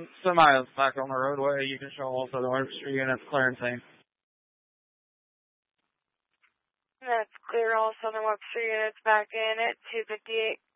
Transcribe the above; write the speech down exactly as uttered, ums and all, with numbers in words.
Semi is back on the roadway. You can show all Southern Webster units clearing scene. That's clear. All Southern Webster units back in at two fifty-eight.